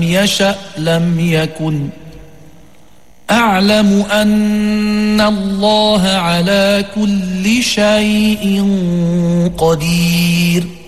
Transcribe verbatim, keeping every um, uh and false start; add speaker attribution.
Speaker 1: يشأ لم يكن. أعلم أن الله على كل شيء قدير.